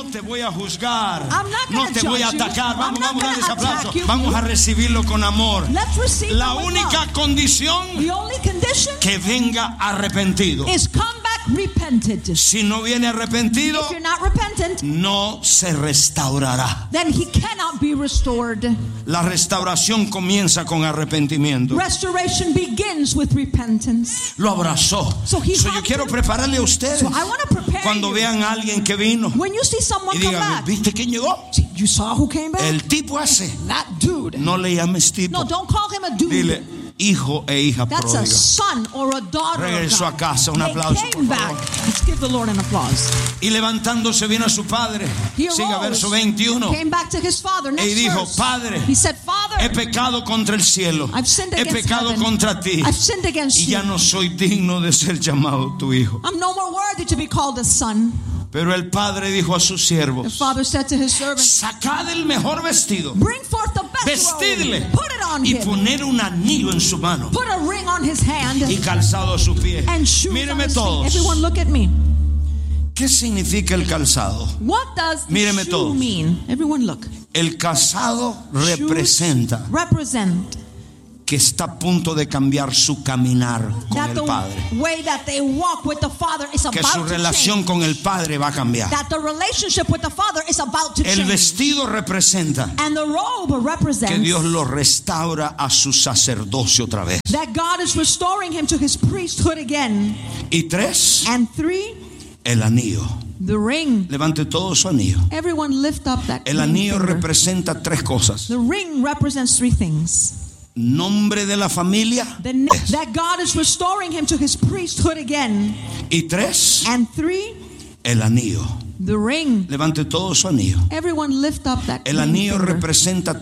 no te voy a juzgar, I'm not no gonna te voy a judge you. atacar. I'm Vamos not a dar ese gonna aplauso. attack you. Vamos a recibirlo con amor. Let's receive La them with única love. condición The only condition que venga arrepentido. is come back repented. Si no viene arrepentido, If you're not repentant, no se restaurará. then he cannot be restored. La restauración comienza con arrepentimiento. Restoration begins with repentance. Lo abrazó. So he Yo hugged quiero him. prepararle a ustedes So I want to prepare cuando you. vean a alguien que vino When you see someone y come digan, back, ¿viste quién llegó? you saw who came back? El tipo ese. That dude. No le llames tipo. No, don't call him a dude. Dile hijo e hija That's a pródiga. son or a daughter Regresó of a God. casa. Un They aplauso, came por back. favor. Let's give the Lord an applause. Y levantándose vino a su padre. He Siga arose, verso 21. came back to his father. Next Y dijo, verse. Padre, He said, Father, he pecado contra el cielo. I've sinned He against pecado heaven. contra ti. I've sinned against Y you. ya no soy digno de ser llamado tu hijo. I'm no more worthy to be called a son. Pero el padre dijo a sus The siervos, father said to his servants, sacad el mejor vestido, bring forth the best vestidle robe, put it on y him, poner un anillo en su mano put a ring on his hand, y calzado a sus pies. and shoes on Míreme his feet. todos. Everyone look at me. ¿Qué significa el calzado? What does the Míreme shoe todos. mean? Everyone look. El calzado Shoes representa represent que está a punto de cambiar su caminar con that el Padre. the way that they walk with the Father is Que su about to relación change. con el Padre va a cambiar. That the relationship with the Father is about to El change. vestido representa And the robe represents que Dios lo restaura a su sacerdocio otra vez. that God is restoring him to his priesthood again. Y 3, And 3, el anillo. the ring. Levante todo su anillo. Everyone lift up that El ring anillo finger. representa 3 cosas. The ring represents 3 things. Nombre de la familia. That God is restoring him to his priesthood again. Y 3, And 3, el anillo. the ring. Levante todo su anillo. Everyone lift up that El ring anillo finger. representa